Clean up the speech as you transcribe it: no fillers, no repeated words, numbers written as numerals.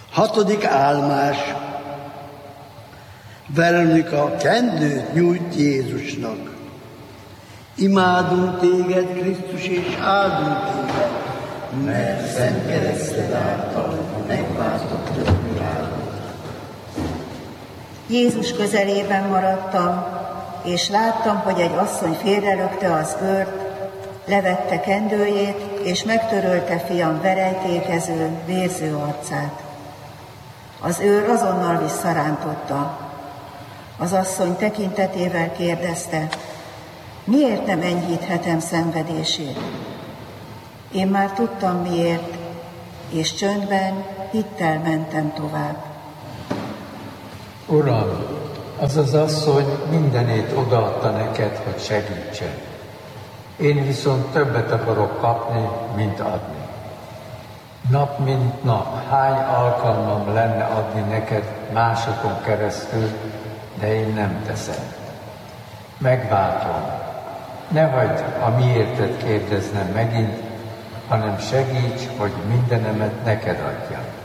Hatodik álmás. Veronika kendőt nyújt Jézusnak. Imádunk téged, Krisztus, és áldunk téged, mert szent kereszted által megváltottad a világot. Jézus közelében maradtam, és láttam, hogy egy asszony félrelökte az őrt, levette kendőjét, és megtörölte fiam verejtékező, vérző arcát. Az őr azonnal visszarántotta. Az asszony tekintetével kérdezte, miért nem enyhíthetem szenvedését? Én már tudtam miért, és csöndben, hittel mentem tovább. Uram, az az asszony mindenét odaadta neked, hogy segítsen. Én viszont többet akarok kapni, mint adni. Nap mint nap, hány alkalmam lenne adni neked másokon keresztül, de én nem teszem. Megváltom. Ne hagyd a miértet kérdeznem megint, hanem segíts, hogy mindenemet neked adjam.